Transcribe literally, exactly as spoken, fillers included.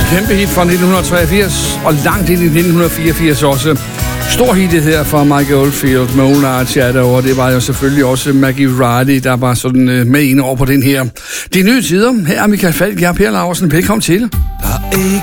Kæmpe hit fra nitten treogfirs, og langt ind i nitten fireogfirs også. Stor hit her fra Michael Oldfield, Moonlight Shadow, og det var jo selvfølgelig også Maggie Riley, der var sådan med ind over på den her. De nye tider, her er Michael Falk, jeg er Per Laursen, velkommen til.